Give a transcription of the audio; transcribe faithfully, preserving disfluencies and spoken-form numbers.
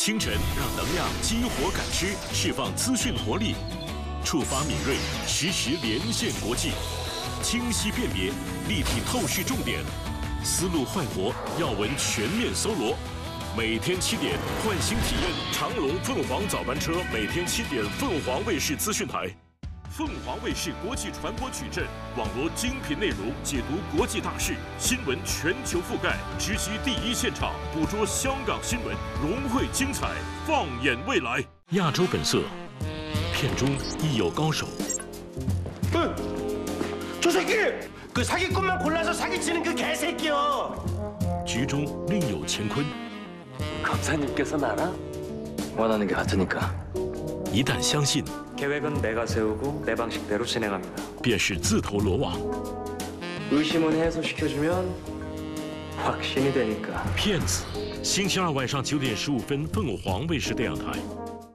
清晨让能量激活感知，释放资讯活力，触发敏锐，实时连线国际，清晰辨别，立体透视重点，思路焕活，要闻全面搜罗。每天七点，换新体验长隆凤凰早班车，每天七点，凤凰卫视资讯台。 凤凰卫视国际传播矩阵，网罗精品内容，解读国际大事，新闻全球覆盖，直击第一现场，捕捉香港新闻，融汇精彩，放眼未来。亚洲本色，片中亦有高手。 嗯，저 새끼! 그 사기꾼만 골라서 사기치는 그 개새끼요! 局中另有乾坤。 검사님께서는 알아? 원하는 게 같으니까. 一旦相信， 계획은 내가 세우고 내 방식대로 진행합니다. 便是自投罗网。 의심은 해소시켜주면 확신이 되니까. 骗子，星期二晚上九点十五分，凤凰卫视电视台。